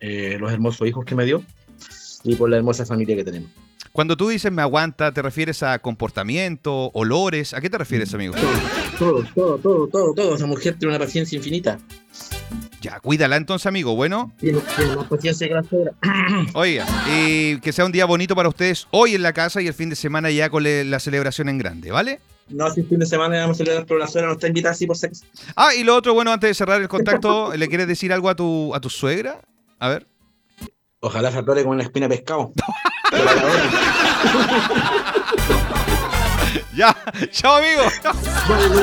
los hermosos hijos que me dio y por la hermosa familia que tenemos. Cuando tú dices me aguanta, ¿te refieres a comportamiento, olores? ¿A qué te refieres, amigo? Todo. Esa mujer tiene una paciencia infinita. Ya, cuídala entonces, amigo. Bueno, Tiene más paciencia que la suegra. oiga, y que sea un día bonito para ustedes hoy en la casa y el fin de semana ya con la celebración en grande, ¿vale? No, si el fin de semana vamos a celebrar, pero la suegra no está invitada así por sexo. Ah, y lo otro, bueno, antes de cerrar el contacto, ¿le quieres decir algo a tu suegra? A ver. Ojalá se atore con una espina de pescado. De la lavadora. Ya, chao, amigo. Bueno,